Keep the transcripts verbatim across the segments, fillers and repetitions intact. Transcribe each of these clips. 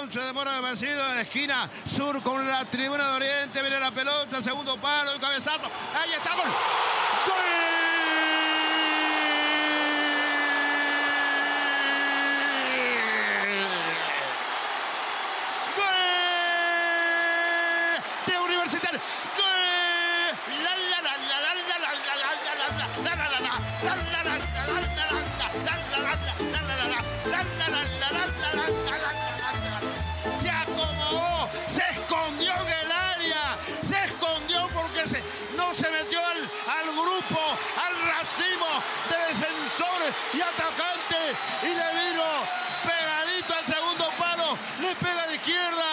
León se demora vencido en la esquina sur con la tribuna de Oriente. Viene la pelota, segundo palo, un cabezazo. Ahí está, gol. ¡Gol! Se acomodó, se escondió en el área, se escondió porque se, no se metió al, al grupo, al racimo de defensores y atacantes, y le vino pegadito al segundo palo, le pega de izquierda.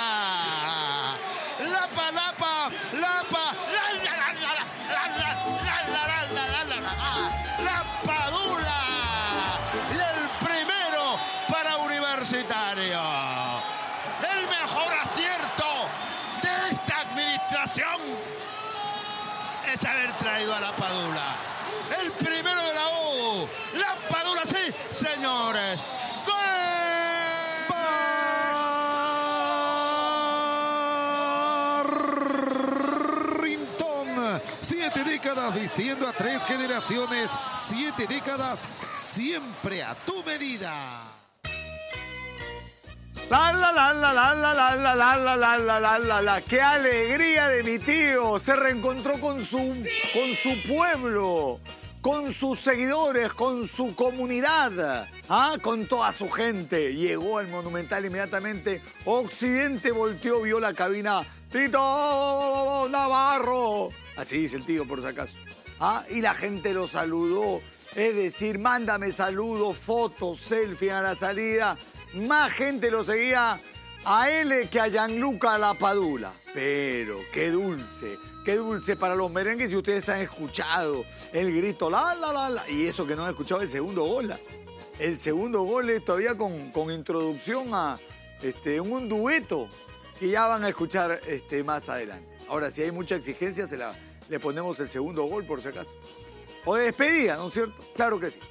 Lapa, lapa, lapa, la, la, la, la, la, la, la, la, la, la, la, la, la Padula. Y el primero para Universitario. El mejor acierto de esta administración es haber traído a la Padula. El primero de la U. La Padula, sí, señores. Siete décadas vistiendo a tres generaciones, siete décadas siempre a tu medida. La la la la la la la la la la la la la la la qué alegría de mi tío. Se reencontró con su con su pueblo, con sus seguidores, con su comunidad, ¿ah? Con toda su gente. Llegó al Monumental inmediatamente. Occidente volteó, vio la cabina. Tito Navarro. Así dice el tío, por si acaso. ¿Ah? Y la gente lo saludó. Es decir, mándame saludos, fotos, selfie a la salida. Más gente lo seguía a él que a Gianluca Lapadula. Pero qué dulce, qué dulce para los merengues. Y ustedes han escuchado el grito, la, la, la, la. Y eso que no han escuchado el segundo gol. El segundo gol es todavía con, con introducción a este, un dueto que ya van a escuchar este, más adelante. Ahora, si hay mucha exigencia, se la, le ponemos el segundo gol, por si acaso. O de despedida, ¿no es cierto? Claro que sí.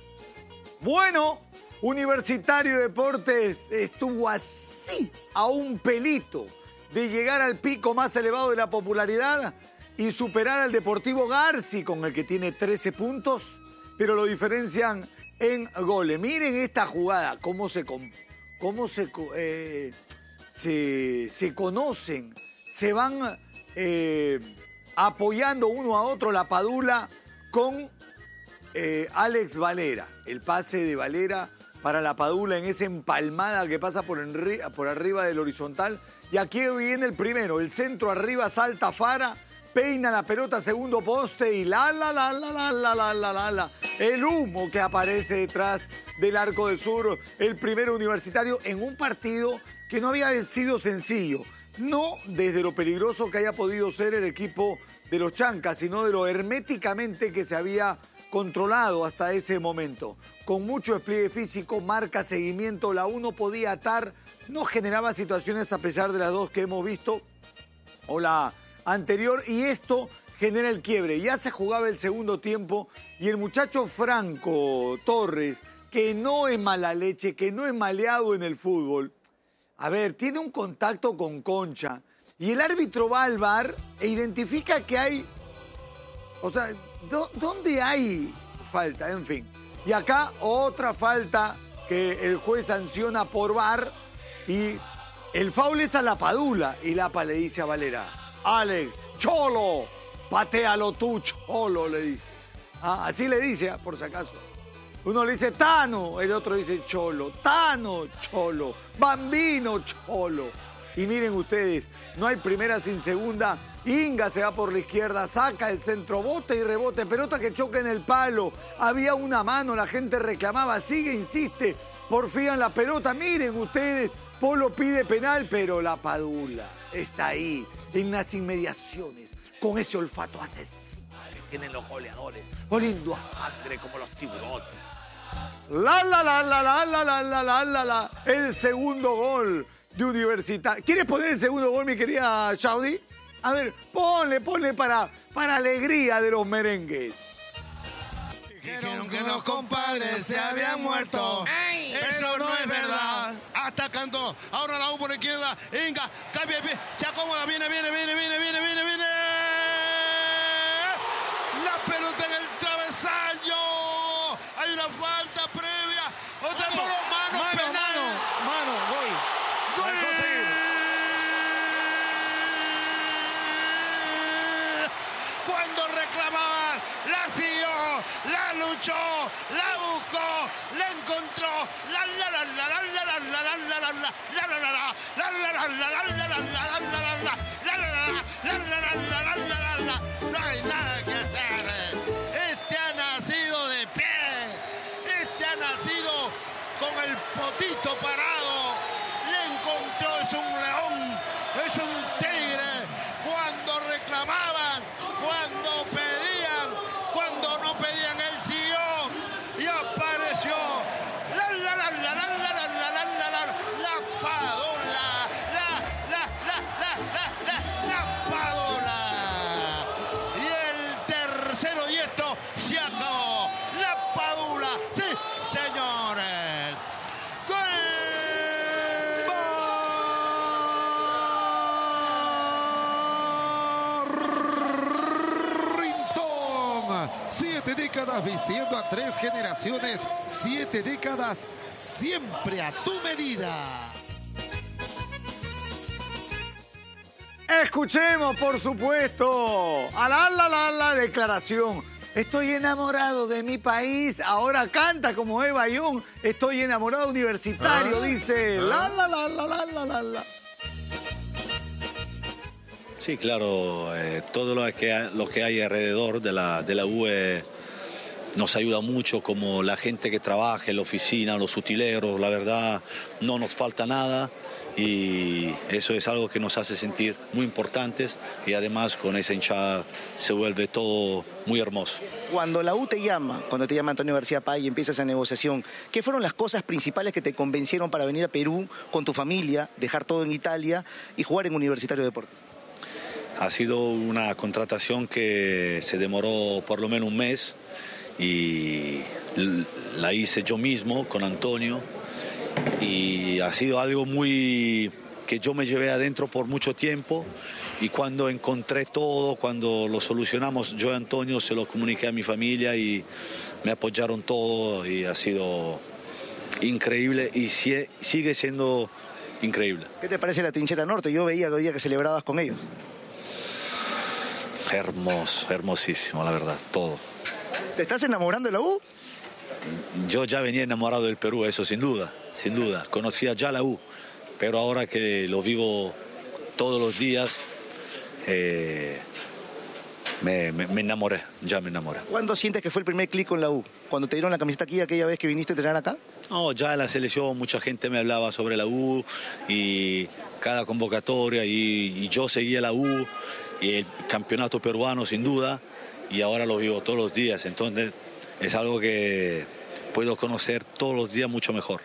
Bueno, Universitario de Deportes estuvo así, a un pelito, de llegar al pico más elevado de la popularidad y superar al Deportivo Garci, con el que tiene trece puntos, pero lo diferencian en goles. Miren esta jugada, cómo se... Cómo se eh, Se, se conocen, se van eh, apoyando uno a otro la Padula con eh, Alex Valera. El pase de Valera para la Padula en esa empalmada que pasa por, enri por arriba del horizontal. Y aquí viene el primero, el centro arriba, salta Fara, peina la pelota, segundo poste y la la la la la la la la la la. El humo que aparece detrás del Arco del Sur, el primero Universitario en un partido que no había sido sencillo, no desde lo peligroso que haya podido ser el equipo de los Chancas, sino de lo herméticamente que se había controlado hasta ese momento. Con mucho despliegue físico, marca, seguimiento, la uno podía atar, no generaba situaciones a pesar de las dos que hemos visto, o la anterior, y esto genera el quiebre. Ya se jugaba el segundo tiempo y el muchacho Franco Torres, que no es mala leche, que no es maleado en el fútbol, a ver, tiene un contacto con Concha y el árbitro va al V A R e identifica que hay... O sea, ¿dónde hay falta? En fin. Y acá otra falta que el juez sanciona por V A R y el foul es a la Padula. Y Lapa le dice a Valera, Alex, Cholo, patealo tú, Cholo, le dice. Ah, así le dice, por si acaso. Uno le dice Tano, el otro dice Cholo. Tano, Cholo. Bambino, Cholo. Y miren ustedes, no hay primera sin segunda. Inga se va por la izquierda, saca el centro, bote y rebote. Pelota que choca en el palo. Había una mano, la gente reclamaba, sigue, insiste. Porfían la pelota. Miren ustedes, Polo pide penal, pero la Padula está ahí, en las inmediaciones, con ese olfato asesino que tienen los goleadores, oliendo a sangre como los tiburones. La, la, la, la, la, la, la, la, la, la, la. El segundo gol de Universitario. ¿Quieres poner el segundo gol, mi querida Shaudi? A ver, ponle, ponle para, para alegría de los merengues. Dijeron que los compadres se habían muerto. Eso no es verdad. atacando. Ahora la U por la izquierda. Inga, cambia de pie, se acomoda, viene, viene, viene, viene, viene, viene, viene. La pelota en el travesaño. Hay una falta previa. Otra por los manos, mano, penal. mano, mano, gol. Gol. Al conseguir. Cuando reclamaban, la siguió, la luchó, la buscó, la encontró. La la la la la la la la la la la la la la la. No hay nada que hacer. Este ha nacido de pie. Este ha nacido con el potito parado. Le encontró, es un león, es un tigre. Cuando reclamaban, cuando pedían, cuando no pedían, él siguió y apareció. La la la la la la la la la la la la Padula, la la la la la la la Padula. Y el tercero y esto se acabó. La Padula, sí, señores. ¡Gol! Siete décadas vistiendo a tres generaciones, siete décadas siempre a tu medida. Escuchemos, por supuesto, a la, la, la, la declaración. Estoy enamorado de mi país. Ahora canta como Eva Young. Estoy enamorado universitario, ¿Ah? dice. ¿Ah? La, la, la, la, la, la, la, la. Sí, claro, eh, todo lo que, lo que hay alrededor de la, de la U E nos ayuda mucho, como la gente que trabaja en la oficina, los utileros, la verdad no nos falta nada y eso es algo que nos hace sentir muy importantes y además con esa hinchada se vuelve todo muy hermoso. Cuando la U te llama, cuando te llama Antonio García Pay y empieza esa negociación, ¿qué fueron las cosas principales que te convencieron para venir a Perú con tu familia, dejar todo en Italia y jugar en Universitario de Deportes? Ha sido una contratación que se demoró por lo menos un mes y la hice yo mismo con Antonio y ha sido algo muy que yo me llevé adentro por mucho tiempo y cuando encontré todo, cuando lo solucionamos yo y Antonio se lo comuniqué a mi familia y me apoyaron todo y ha sido increíble y sigue siendo increíble. ¿Qué te parece la trinchera norte? Yo veía el día que celebrabas con ellos. Hermoso, hermosísimo, la verdad, todo. ¿Te estás enamorando de la U? Yo ya venía enamorado del Perú, eso sin duda, sin duda. Conocía ya la U, pero ahora que lo vivo todos los días, eh, me, me, me enamoré, ya me enamoré. ¿Cuándo sientes que fue el primer clic con la U? ¿Cuando te dieron la camiseta aquí aquella vez que viniste a entrenar acá? No, ya en la selección mucha gente me hablaba sobre la U y cada convocatoria y, y yo seguía la U y el campeonato peruano sin duda y ahora lo vivo todos los días, entonces es algo que puedo conocer todos los días mucho mejor.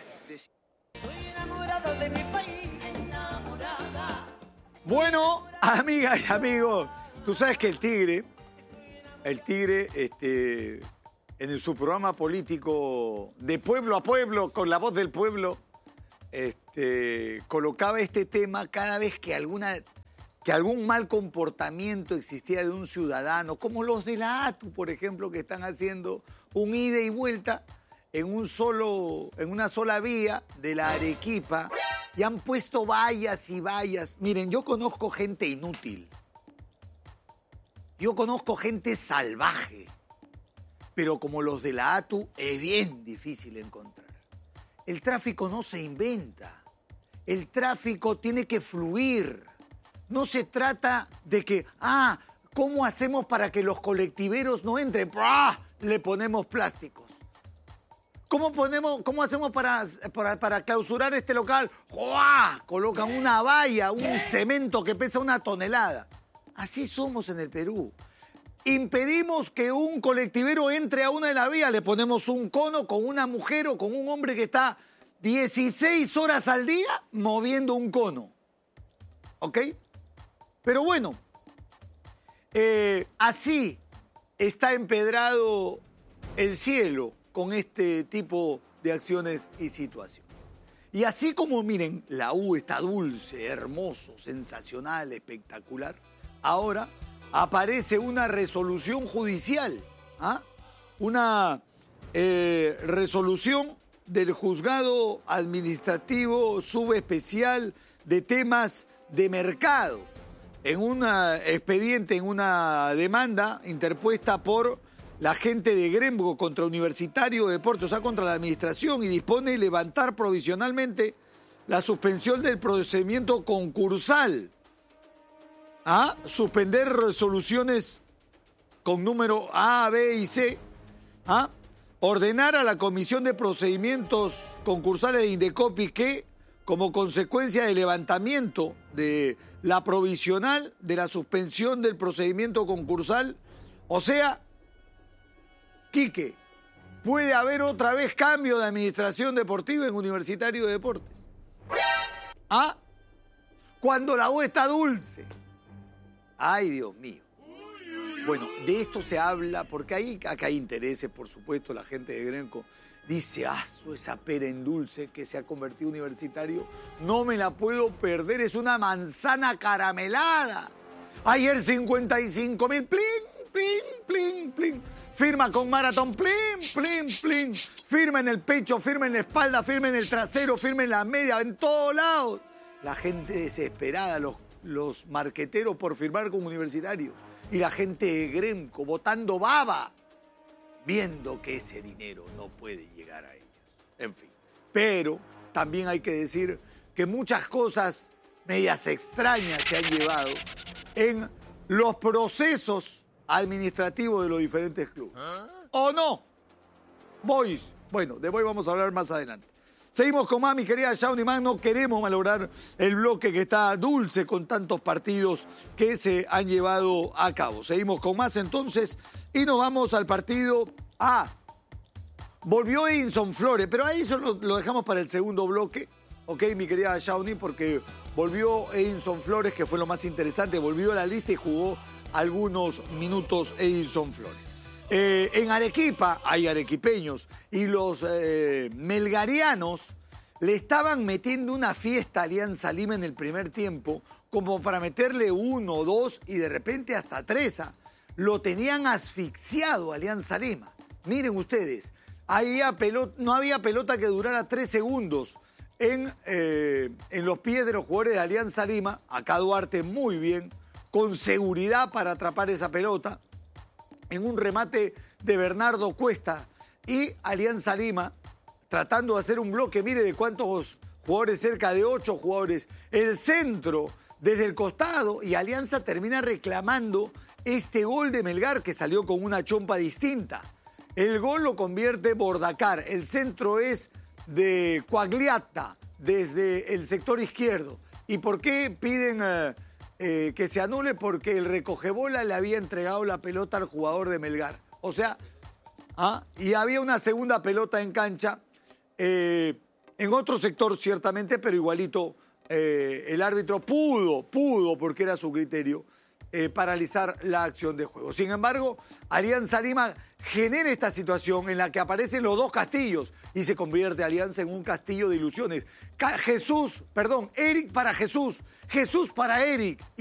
Bueno, amigas y amigos, tú sabes que el Tigre, el Tigre, este, en su programa político de pueblo a pueblo, con la voz del pueblo, este, colocaba este tema cada vez que alguna, que algún mal comportamiento existía de un ciudadano, como los de la A T U, por ejemplo, que están haciendo un ida y vuelta en un solo, en una sola vía de la Arequipa. Y han puesto vallas y vallas. Miren, yo conozco gente inútil. Yo conozco gente salvaje. Pero como los de la A T U, es bien difícil encontrar. El tráfico no se inventa. El tráfico tiene que fluir. No se trata de que, ah, ¿cómo hacemos para que los colectiveros no entren? ¡Ah! Le ponemos plásticos. ¿Cómo, ponemos, ¿Cómo hacemos para, para, para clausurar este local? ¡Juá! Colocan una valla, un cemento que pesa una tonelada. Así somos en el Perú. Impedimos que un colectivero entre a una de las vías, le ponemos un cono con una mujer o con un hombre que está dieciséis horas al día moviendo un cono. ¿Ok? Pero bueno, eh, así está empedrado el cielo con este tipo de acciones y situaciones. Y así como, miren, la U está dulce, hermoso, sensacional, espectacular, ahora aparece una resolución judicial, ¿ah? Una eh, resolución del Juzgado Administrativo Subespecial de Temas de Mercado, en un expediente, en una demanda interpuesta por la gente de Gremco contra Universitario de Deportes, o sea, contra la administración, y dispone levantar provisionalmente la suspensión del procedimiento concursal, a suspender resoluciones con número A, B y C, a ordenar a la Comisión de Procedimientos Concursales de Indecopi que, como consecuencia del levantamiento de la provisional de la suspensión del procedimiento concursal, o sea, Quique, puede haber otra vez cambio de administración deportiva en Universitario de Deportes. ¿Ah? Cuando la U está dulce. Ay, Dios mío. Bueno, de esto se habla porque hay, acá hay intereses, por supuesto, la gente de Gremco dice, ah, esa pera en dulce que se ha convertido en Universitario, no me la puedo perder, es una manzana caramelada. Ayer cincuenta y cinco mil, plin, plin, plin, plin. Firma con Maratón, plin, plin, plin. Firma en el pecho, firma en la espalda, firma en el trasero, firma en la media, en todos lados. La gente desesperada, los, los marqueteros por firmar con Universitario. Y la gente de Gremco botando baba, viendo que ese dinero no puede llegar a ellos. En fin. Pero también hay que decir que muchas cosas medias extrañas se han llevado en los procesos administrativo de los diferentes clubes. ¿O no? Boys. Bueno, de Boys vamos a hablar más adelante. Seguimos con más, mi querida Shawnee Man. No queremos malograr el bloque que está dulce con tantos partidos que se han llevado a cabo. Seguimos con más entonces y nos vamos al partido A. Volvió Edinson Flores, pero ahí eso lo, lo dejamos para el segundo bloque. Ok, mi querida Shawnee, porque volvió Edinson Flores, que fue lo más interesante. Volvió a la lista y jugó algunos minutos Edinson Flores. Eh, en Arequipa hay arequipeños y los eh, melgarianos le estaban metiendo una fiesta a Alianza Lima en el primer tiempo como para meterle uno, dos y de repente hasta tres. Lo tenían asfixiado Alianza Lima. Miren ustedes, había pelota, no había pelota que durara tres segundos en, eh, en los pies de los jugadores de Alianza Lima. Acá Duarte muy bien, con seguridad para atrapar esa pelota, en un remate de Bernardo Cuesta, y Alianza Lima tratando de hacer un bloque, mire de cuántos jugadores, cerca de ocho jugadores, el centro desde el costado, y Alianza termina reclamando este gol de Melgar que salió con una chompa distinta. El gol lo convierte Bordacar, el centro es de Quagliata desde el sector izquierdo. ¿Y por qué piden eh, eh, que se anule? Porque el recogebola le había entregado la pelota al jugador de Melgar. O sea, ¿ah? Y había una segunda pelota en cancha, eh, en otro sector ciertamente, pero igualito eh, el árbitro pudo, pudo, porque era su criterio, eh, paralizar la acción de juego. Sin embargo, Alianza Lima genera esta situación en la que aparecen los dos castillos y se convierte Alianza en un castillo de ilusiones. Jesús, perdón, Eric para Jesús, Jesús para Eric.